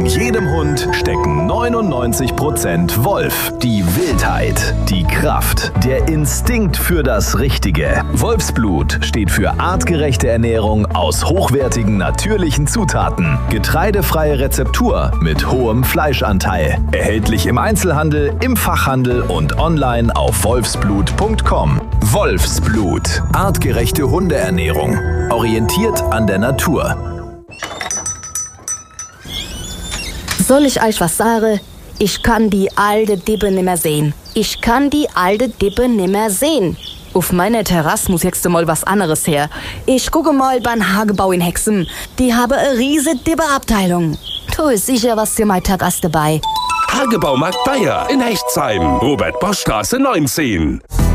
jedem Hund stecken 99% Wolf. Die Wildheit, die Kraft, der Instinkt für das Richtige. Wolfsblut steht für artgerechte Ernährung aus hochwertigen natürlichen Zutaten. Getreidefreie Rezeptur mit hohem Fleischanteil. Erhältlich im Einzelhandel, im Fachhandel und online auf wolfsblut.com. Wolfsblut. Artgerechte Hundeernährung. Orientiert an der Natur. Soll ich euch was sagen? Ich kann die alte Dippe nimmer sehen. Ich kann die alte Dippe nimmer sehen. Auf meiner Terrasse muss jetzt mal was anderes her. Ich gucke mal beim Hagebau in Hexen. Die haben eine riesige Dippeabteilung. Du ist sicher was für mein Terrasse dabei. Hagebaumarkt Bayer in Hechtsheim, Robert-Bosch-Straße 19.